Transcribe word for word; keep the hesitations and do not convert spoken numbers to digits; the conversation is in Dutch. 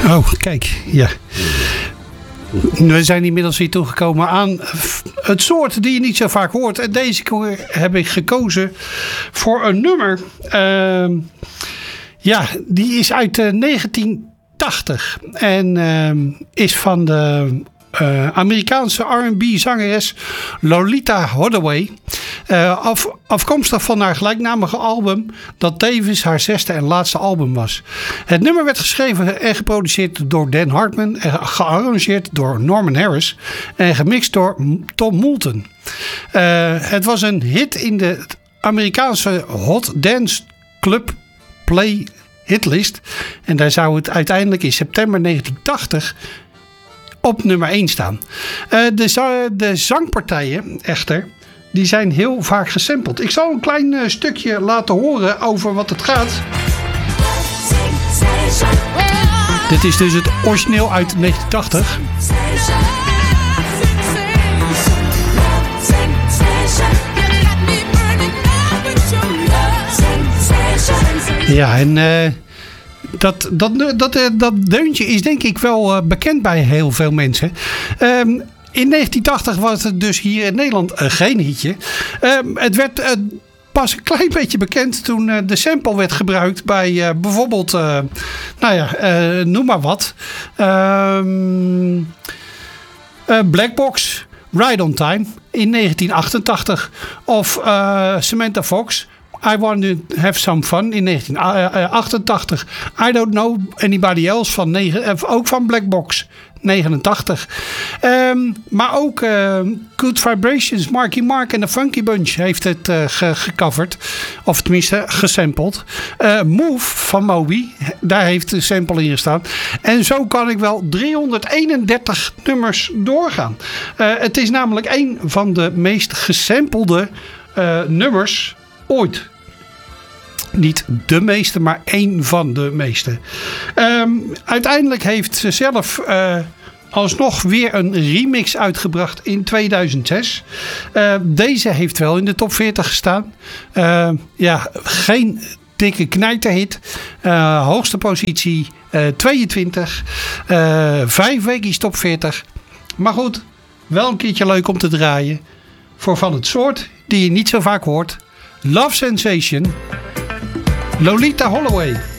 Oh, kijk, ja. We zijn inmiddels weer toegekomen aan het soort die je niet zo vaak hoort. En deze keer heb ik gekozen voor een nummer. Uh, ja, die is uit uh, negentien tachtig. En uh, is van de uh, Amerikaanse R en B zangeres Lolita Holloway. Uh, af, afkomstig van haar gelijknamige album, dat tevens haar zesde en laatste album was. Het nummer werd geschreven en geproduceerd door Dan Hartman, en gearrangeerd door Norman Harris en gemixt door Tom Moulton. Uh, het was een hit in de Amerikaanse Hot Dance Club Play hitlist en daar zou het uiteindelijk in september negentien tachtig op nummer één staan. Uh, de, de zangpartijen echter, die zijn heel vaak gesampled. Ik zal een klein uh, stukje laten horen over wat het gaat. Dit is dus het origineel uit negentien tachtig. Ja, en uh, dat, dat, dat, dat deuntje is denk ik wel uh, bekend bij heel veel mensen. Um, In negentien tachtig was het dus hier in Nederland uh, geen hitje. Uh, het werd uh, pas een klein beetje bekend toen uh, de sample werd gebruikt bij uh, bijvoorbeeld, uh, nou ja, uh, noem maar wat. Uh, uh, Black Box, Ride on Time in negentien achtentachtig. Of uh, Samantha Fox, I Want to Have Some Fun in negentien achtentachtig. I Don't Know Anybody Else, van negen, ook van Black Box. negenentachtig. Um, maar ook uh, Good Vibrations, Marky Mark en de Funky Bunch heeft het uh, ge- gecoverd. Of tenminste gesampled. Uh, Move van Moby, daar heeft de sample in gestaan. En zo kan ik wel driehonderdeenendertig nummers doorgaan. Uh, het is namelijk een van de meest gesampelde uh, nummers ooit. Niet de meeste, maar één van de meeste. Um, uiteindelijk heeft ze zelf uh, alsnog weer een remix uitgebracht in tweeduizend zes. Uh, deze heeft wel in de top veertig gestaan. Uh, ja, geen dikke knijterhit. Uh, hoogste positie uh, tweeëntwintig. Uh, vijf weken top veertig. Maar goed, wel een keertje leuk om te draaien. Voor van het soort die je niet zo vaak hoort. Love Sensation. Lolita Holloway.